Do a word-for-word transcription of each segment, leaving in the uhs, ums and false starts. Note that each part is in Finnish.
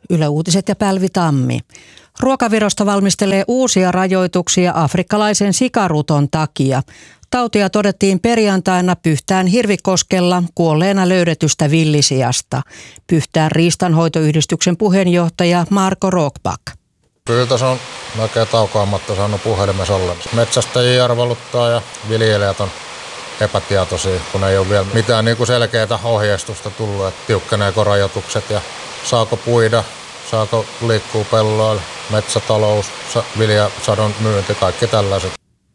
Yle Uutiset ja Pälvi Tammi. Ruokavirasto valmistelee uusia rajoituksia afrikkalaisen sikaruton takia. Tautia todettiin perjantaina Pyhtään Hirvikoskella kuolleena löydetystä villisiasta. Pyhtään riistanhoitoyhdistyksen puheenjohtaja Marko Rockback. Kyllä tässä on oikein taukoamatta saanut puhelimessa olla. Metsästäjiä arveluttaa ja viljelijät on epätietoisia, kun ei ole vielä mitään niin kuin selkeää ohjeistusta tullut, että tiukkeneeko rajoitukset ja saako puida, saako liikkua pelloilla, metsätalous, viljasadon myynti, kaikki tällaiset.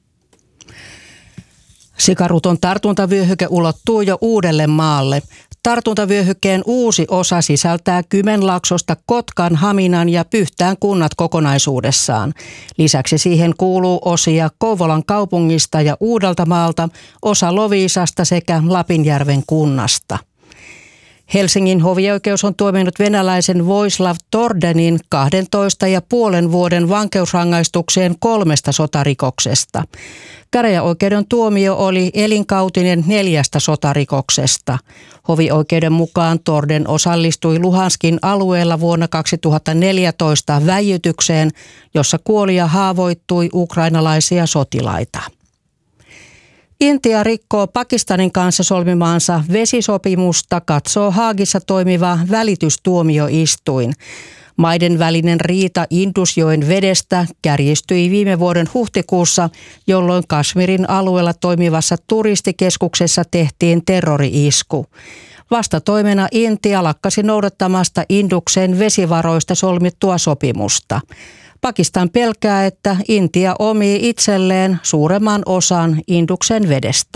Sikaruton tartuntavyöhyke ulottuu jo uudelle maalle. Tartuntavyöhykkeen uusi osa sisältää Kymenlaaksosta Kotkan, Haminan ja Pyhtään kunnat kokonaisuudessaan. Lisäksi siihen kuuluu osia Kouvolan kaupungista ja Uudeltamaalta, osa Loviisasta sekä Lapinjärven kunnasta. Helsingin hovioikeus on tuominnut venäläisen Voislav Tordenin kahdentoista ja puolen vuoden vankeusrangaistukseen kolmesta sotarikoksesta. Käräjäoikeuden tuomio oli elinkautinen neljästä sotarikoksesta. Hovioikeuden mukaan Torden osallistui Luhanskin alueella vuonna kaksituhattaneljätoista väijytykseen, jossa kuoli ja haavoittui ukrainalaisia sotilaita. Intia rikkoo Pakistanin kanssa solmimaansa vesisopimusta, katsoo Haagissa toimiva välitystuomioistuin. Maiden välinen riita Indusjoen vedestä kärjistyi viime vuoden huhtikuussa, jolloin Kashmirin alueella toimivassa turistikeskuksessa tehtiin terrori-isku. Vastatoimena Intia lakkasi noudattamasta Induksen vesivaroista solmittua sopimusta. Pakistan pelkää, että Intia omii itselleen suuremman osan Induksen vedestä.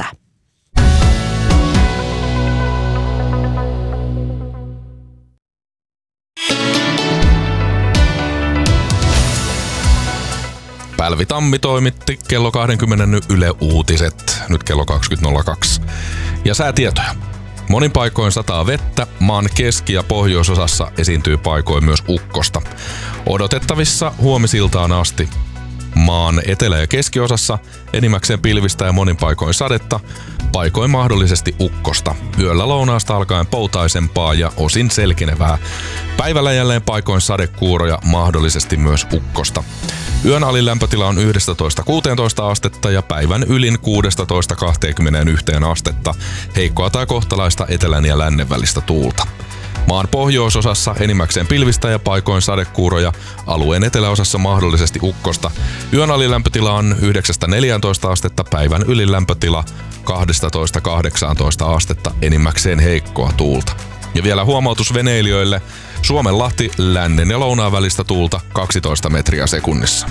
Pälvi Tammi toimitti kello kaksikymmentä Yle Uutiset, nyt kello kaksikymmentä nolla kaksi. Ja säätietoja. Monin paikoin sataa vettä, maan keski- ja pohjoisosassa esiintyy paikoin myös ukkosta. Odotettavissa huomisiltaan asti. Maan etelä- ja keskiosassa enimmäkseen pilvistä ja monin paikoin sadetta, paikoin mahdollisesti ukkosta. Yöllä lounaasta alkaen poutaisempaa ja osin selkinevää. Päivällä jälleen paikoin sadekuuroja, mahdollisesti myös ukkosta. Yön alin lämpötila on yksitoista kuusitoista astetta ja päivän ylin kuusitoista kaksikymmentäyksi astetta. Heikkoa tai kohtalaista etelän ja lännen välistä tuulta. Maan pohjoisosassa enimmäkseen pilvistä ja paikoin sadekuuroja, alueen eteläosassa mahdollisesti ukkosta. Yön alin lämpötila on yhdeksästä neljääntoista astetta, päivän ylin lämpötila kaksitoista kahdeksantoista astetta, enimmäkseen heikkoa tuulta. Ja vielä huomautus veneilijöille, Suomenlahti lännen ja lounaan välistä tuulta kaksitoista metriä sekunnissa.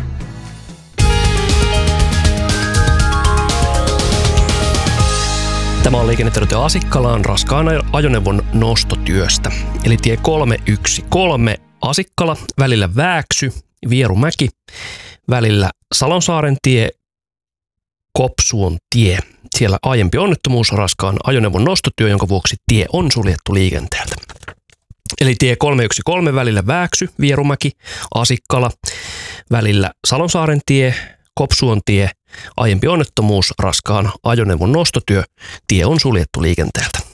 Tämä on liikennetiedot Asikkalaan raskaan ajoneuvon nostotyöstä. Eli tie kolme yksi kolme Asikkala, välillä Vääksy, Vierumäki, välillä Salonsaaren tie, Kopsuon tie. Siellä aiempi onnettomuus, raskaan ajoneuvon nostotyö, jonka vuoksi tie on suljettu liikenteeltä. Eli tie kolme yksi kolme välillä Vääksy, Vierumäki, Asikkala, välillä Salonsaaren tie, Kopsuon tie, aiempi onnettomuus, raskaan ajoneuvon nostotyö, tie on suljettu liikenteeltä.